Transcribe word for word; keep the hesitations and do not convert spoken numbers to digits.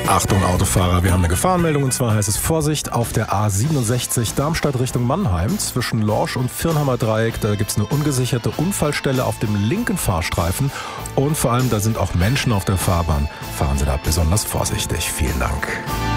Achtung Autofahrer, wir haben eine Gefahrenmeldung und zwar heißt es Vorsicht auf der A siebenundsechzig Darmstadt Richtung Mannheim zwischen Lorsch und Firnhammer Dreieck. Da gibt es eine ungesicherte Unfallstelle auf dem linken Fahrstreifen und vor allem da sind auch Menschen auf der Fahrbahn. Fahren Sie da besonders vorsichtig. Vielen Dank.